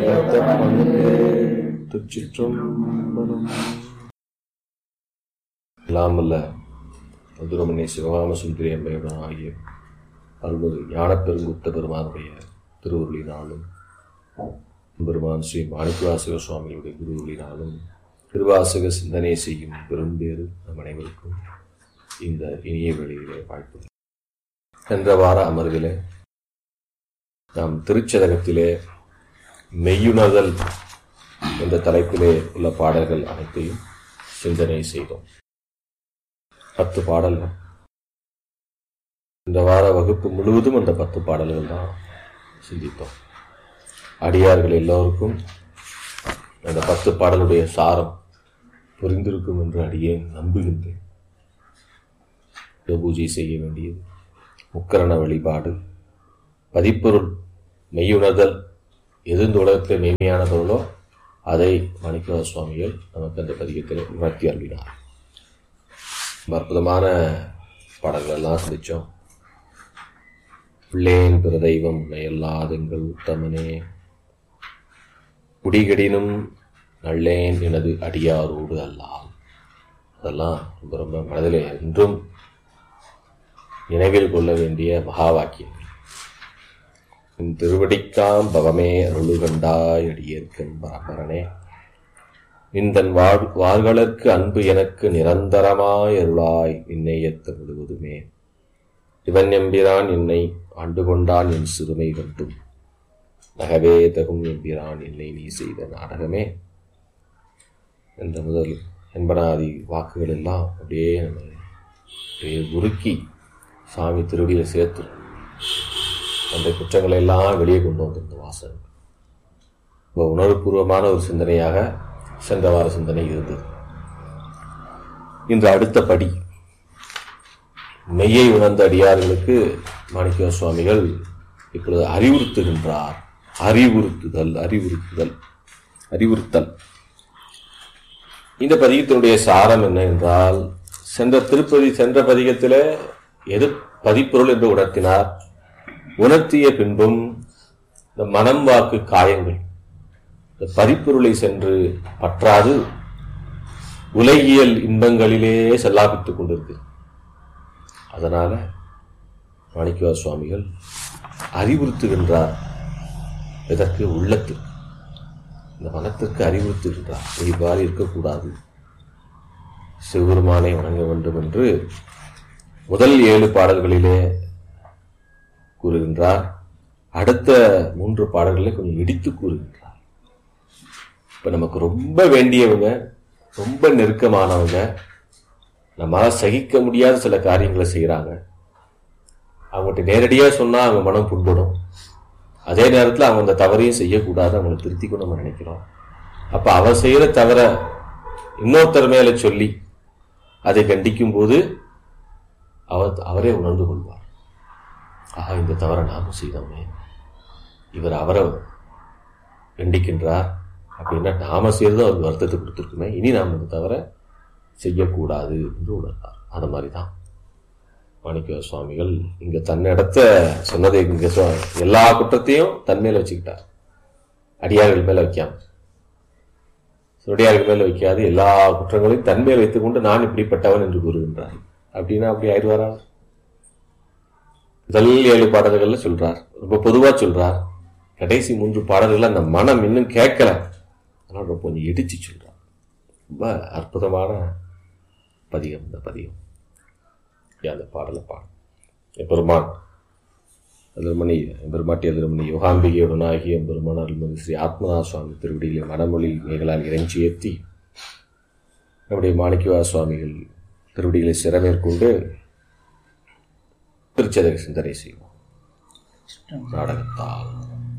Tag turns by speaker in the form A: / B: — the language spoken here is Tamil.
A: திருச்சிற்றம்பலம். இல்லாமல்ல மதுரமணி சிவகாம சுந்தரி அம்மையுடன் ஆகிய அருள்மிகு ஞானப்பெருங்குத்த பெருமானுடைய திருவுருளினாலும் பெருமான் ஸ்ரீ மாணிக்கவாசக சுவாமிகளுடைய குருவுளினாலும் திருவாசக சிந்தனை செய்யும் பெரும்பேறு நம் அனைவருக்கும் இந்த இனிய வேளையிலே வாழ்த்து. சென்ற வார அமர்விலே நாம் திருச்சதகத்திலே மெய்யுணர்தல் என்ற தலைப்பிலே உள்ள பாடல்கள் அனைத்தையும் சிந்தனை செய்தோம். 10 பாடல்கள். இந்த வார வகுப்பு முழுவதும் அந்த 10 பாடல்கள் தான் சிந்தித்தோம். அடியார்கள் எல்லோருக்கும் அந்த 10 பாடலுடைய சாரம் புரிந்திருக்கும் என்று அடியேன் நம்புகின்றேன். பூஜை செய்ய வேண்டியது, முக்கரண வழிபாடு, பதிப்பொருள், மெய்யுணர்தல், எது இந்த உலகத்தில் மெய்மையான பொருளோ அதை மாணிக்கவாசக சுவாமிகள் நமக்கு அந்த பதிகத்தில் உணர்த்தி அருளினார். அற்புதமான பாடல்கள் எல்லாம் சிந்திச்சோம். பிள்ளேன் பிற தெய்வம் உன்னையல்லாதெங்கள் உத்தமனே, குடிகடினும் நல்லேன் எனது அடியாரோடு அல்லால். அதெல்லாம் ரொம்ப ரொம்ப மனதிலே என்றும் நினைவில் கொள்ள வேண்டிய மகா வாக்கியங்கள். திருவடிக்காம் பவமே அருளுகண்டாய் அடியேற்கன் பரபரனே, நின்றன் வார்களுக்கு அன்பு எனக்கு நிரந்தரமாய் அருளாய் நின்னையத்த முழுவதுமே. இவன் எம்பிரான் என்னை ஆண்டு கொண்டான் என் சிறுமை கண்டும், நகவே தகும் எம்பிரான் என்னை நீ செய்த நாடகமே என்ற முதல் என்பனாதி வாக்குகள் எல்லாம் அப்படியே உருக்கி சாமி திருவடியில் சேர்த்து அந்த குற்றங்களை எல்லாம் வெளியே கொண்டு வந்திருந்த வாசகம் ரொம்ப உணர்வுபூர்வமான ஒரு சிந்தனையாக சென்ற வார சிந்தனை இருந்தது. இன்று அடுத்த படி மெய்யை உணர்ந்த அடியார்களுக்கு மாணிக்கவாசக சுவாமிகள் இப்பொழுது அறிவுறுத்துகின்றார். அறிவுறுத்தல். இந்த பதிகத்தினுடைய சாரம் என்ன என்றால், சென்ற பதிகத்தில் எது பதிப்பொருள் என்று உணர்த்தினார். உணர்த்திய பின்பும் இந்த மனம் வாக்கு காயங்கள் இந்த பதிப்பொருளை சென்று பற்றாது உலகியல் இன்பங்களிலே செல்லாபித்துக் கொண்டிருக்கு. அதனால மாணிக்கவாசக சுவாமிகள் அறிவுறுத்துகின்றார். இதற்கு உள்ளத்திற்கு, இந்த மனத்திற்கு அறிவுறுத்துகின்றார். இவ்வாறு இருக்கக்கூடாது, சிவபெருமானை வணங்க வேண்டும் என்று முதல் 7 பாடல்களிலே கூறுகின்றார். அடுத்த 3 பாடல்களை கொஞ்சம் இடித்து கூறுகின்றார். இப்ப நமக்கு ரொம்ப வேண்டியவங்க, ரொம்ப நெருக்கமானவங்க, நம்மளால சகிக்க முடியாத சில காரியங்களை செய்யறாங்க. அவங்ககிட்ட நேரடியா சொன்னா அவங்க மனம் புண்படும். அதே நேரத்தில் அவங்க அந்த தவறையும் செய்யக்கூடாது, அவங்களை திருத்திக்கணும் நம்ம நினைக்கிறோம். அப்ப அவர் செய்யற தவிர இன்னொருத்தர் மேல சொல்லி அதை கண்டிக்கும் போது அவரே உணர்ந்து கொள்வார். ஆஹா, இந்த தவறை நாமும் செய்தோமே, இவர் அவரை கண்டிக்கின்றார் அப்படின்னா நாம செய்யறது அவருக்கு வருத்தத்தை கொடுத்துருக்குமே, இனி நாம் இந்த தவறை செய்யக்கூடாது என்று உணர்ந்தார். அது மாதிரிதான் மாணிக்கவாசக சுவாமிகள் இங்க தன்னிடத்த சொன்னதை இங்க எல்லா குற்றத்தையும் தன் மேல வச்சுக்கிட்டார். அடியார்கள் மேல வைக்காம, அடியார்கள் மேல வைக்காது எல்லா குற்றங்களையும் தன் மேல் வைத்துக் கொண்டு நான் இப்படிப்பட்டவன் என்று கூறுகின்றார். அப்படின்னா அப்படி ஆயிடுவாரா? முதல் 7 பாடல்கள்ல சொல்றார், ரொம்ப பொதுவா சொல்றார். கடைசி 3 பாடல்கள் அந்த மனம் இன்னும் கேட்கல, அதனால ரொம்ப கொஞ்சம் இடிச்சு சொல்றார். ரொம்ப அற்புதமான பதிகம் இந்த பதிகம். அந்த பாடலை பெருமான் பெருமாட்டி அதிரமணி யோகாம்பிகையுடனாகிய பெருமான் அருள்மிகு ஸ்ரீ ஆத்மநாத சுவாமி திருவடியிலே மனமொழி மேகலால் இறைஞ்சி ஏற்றி நம்முடைய மாணிக்கவாசக சுவாமிகள் திருவடிகளை சிறமேற்கொண்டு திருச்சதக சிந்தனை செய்வோம் நாடகத்தால்.